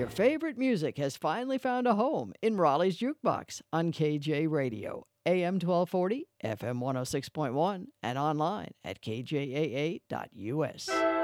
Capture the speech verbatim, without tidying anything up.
Your favorite music has finally found a home in Raleigh's Jukebox on K J Radio, A M twelve forty, F M one oh six point one, and online at K J A A dot U S.